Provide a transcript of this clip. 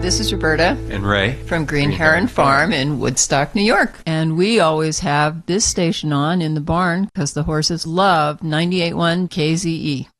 This is Roberta And Ray from Green Heron Farm in Woodstock, New York. And we always have this station on in the barn because the horses love 98.1 KZE.